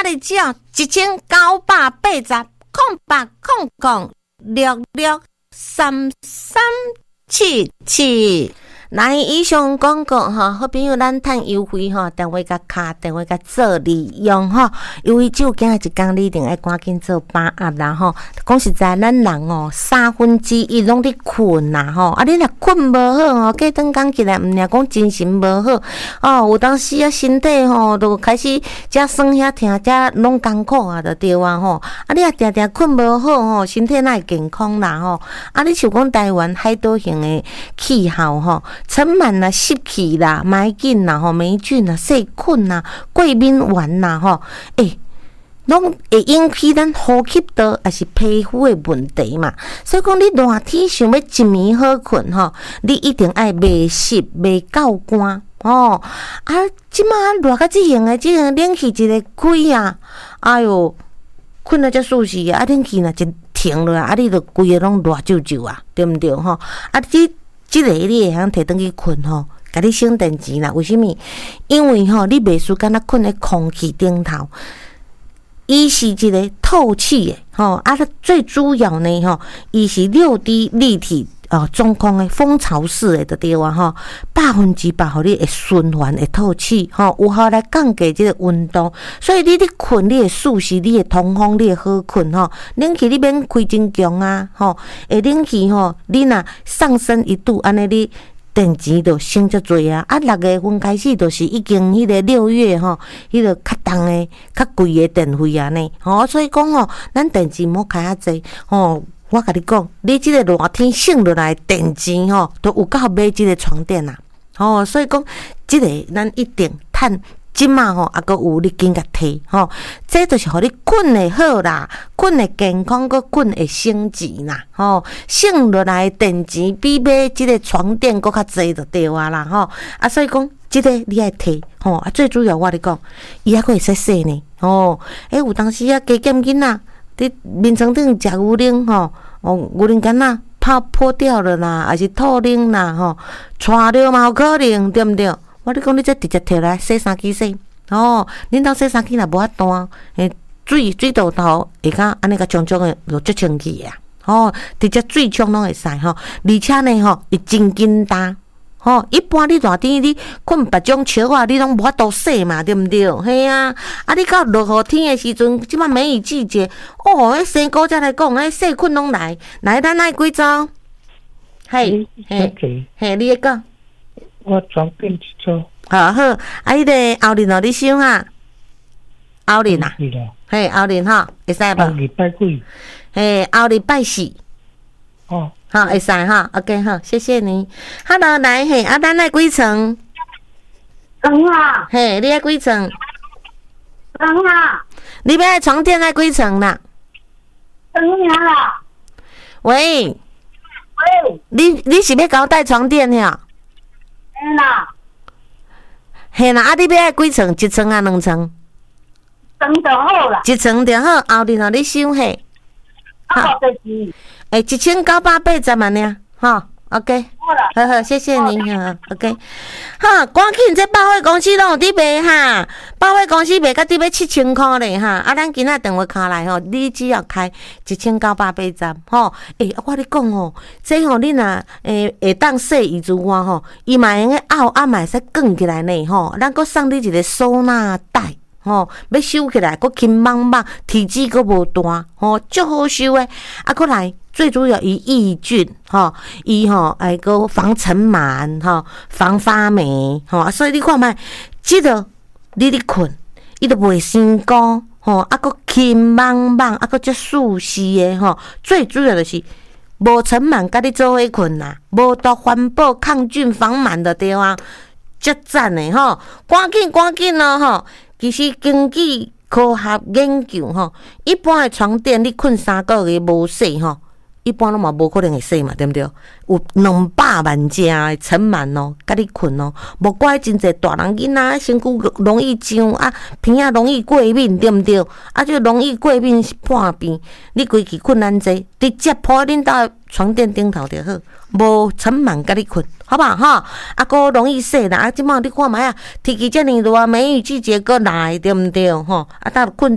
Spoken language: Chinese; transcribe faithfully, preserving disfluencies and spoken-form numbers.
你只要一千九百八十空八空空六六三三七七。来，以上广告哈，好朋友，咱趁优惠哈，电话甲卡，电话甲做利用哈。因为只有今仔一工，你一定爱赶紧做把握啦吼。讲实在，咱人哦，三分之一拢伫困啦吼。啊，你若困无好哦，过顿讲起来，毋若讲精神无好哦。有当时啊，身体吼，都开始遮酸遐疼，遮拢艰苦啊，就对啊吼。啊，你若定定困无好吼，身体哪会健康啦吼。啊，你像讲台湾海岛型的气候吼。尘螨啦、湿气啦、霾菌啦、吼霉菌啦、细菌啦、过敏源啦，吼，诶，拢会引起咱呼吸道还是皮肤的问题嘛。所以讲，你热天想要一眠好困吼，你一定爱袂湿、袂够干哦。啊，即马热到即型的，即个冷气一个开啊，哎哟，困了才舒适啊！啊，冷气若一停落来，啊，你就规个拢热啾啾啊，对毋对吼？啊，即即个你会晓摕转去困吼，甲你省电钱啦。为什么？因为吼，你袂输敢若困咧空气顶头，伊是一个透气的吼，啊，最主要呢吼，伊是六 D 立体哦，中空的蜂巢式的就对啊吼，百分之百互你会循环会透气吼，有效来降低即个温度，所以你咧困，你会舒适，你会通风，你会好困吼。冷气你免开真强啊吼，诶，冷气吼，你若上升一度，安尼你电钱就省遮济啊！啊，六月份开始就是已经迄个六月吼，迄个较重诶、较贵诶电费啊呢。吼，所以讲吼，咱电钱莫开遐济吼。我甲你讲，你即个热天省落来电钱吼，都有够买即个床垫啦。吼，所以讲，即个咱一定趁即马吼，啊，阁有你紧甲摕吼，这就是互你困会好啦，困会健康，阁困会省钱啦。吼，省落来电钱比买即个床垫阁较济就对啊啦。吼，啊，所以讲，即个你爱摕吼，啊，最主要我咧讲，伊还阁会洗洗呢。吼，诶，有当时啊，加减囡仔。伫眠床顶食牛奶吼，哦，牛奶干呐泡破掉了啦，还是吐奶啦吼，带着嘛有可能，对毋对？我你讲你这直接摕来洗衫机洗，哦，恁兜洗衫机若无法度，诶，水水道头会甲安尼甲冲冲诶，就足清气啊，哦，直接水冲拢会使吼，而且呢吼，伊真紧干。吼，一般你热天你困别种笑啊，你拢无法度洗嘛，对毋对？嘿啊，啊你到落雨天诶时阵，即摆梅雨季节，哦，迄生果才来讲，迄细菌拢来，来咱爱几招？嘿，嘿，嘿，你个讲， 我床垫一组。 好好，啊，迄个后日哦，你想哈？后日啊，嘿，后日吼，会使无？ 后日拜几？ 嘿，后日拜四。 哦。 好，会使哈 ，OK 好，谢谢你。Hello， 来嘿，啊，咱爱几层？ 床啊。 嘿，你爱几层？ 床啊。 你要爱床垫爱几层啦？ 床啊。 喂。 喂。 你你是要甲我带床垫呀？ 嘿啦。 嘿啦，啊，你要爱几层？一层啊，两层？ 层就好啦。 一层就好，后日吼你想嘿。 好，就是。 诶，一千九百八十万呢，吼 ，OK， 好好，谢谢你，好 ，OK， 哈，赶紧这百货公司拢有伫卖哈，百货公司卖到伫要七千块咧哈，啊，咱今仔电话卡来吼，你只要开一千九百八十，吼，诶、欸，我咧讲吼，这吼你若诶会当洗伊之外吼，伊嘛用个拗啊嘛会使卷起来呢，吼，咱阁送你一个收纳袋。吼，要收起来，阁轻邦邦，体积阁无大，吼，足好收诶。啊，阁来，最主要伊抑菌，吼，伊吼还阁防尘螨，吼，防发霉，吼，所以你看觅，即个你咧困，伊都袂辛苦，吼，啊，阁轻邦邦，啊，阁足舒适诶，吼，最主要就是无尘螨，甲你做伙困啦，无毒环保、抗菌、防螨的对啊，足赞诶，吼，赶紧赶紧咯，吼。其实根据科学研究吼，一般的床垫你困三个月无洗吼，一般拢嘛无可能会洗嘛，对毋对？有两百万只的尘螨哦，甲你困哦，无怪真侪大人囡仔身躯容易痒啊，鼻仔容易过敏，对毋对？啊，就容易过敏破病，你规气困难济，直接铺恁兜床垫顶头就好，无尘螨甲你困。好不好哈？啊，个容易洗啦！啊，即摆你看觅啊，天气遮尔热，梅雨季节过来，对毋对？吼，啊，到困。